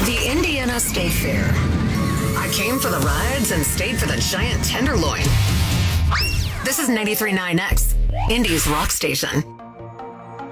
The Indiana State Fair. I came for the rides and stayed for the giant tenderloin. This is 93.9X, Indy's rock station.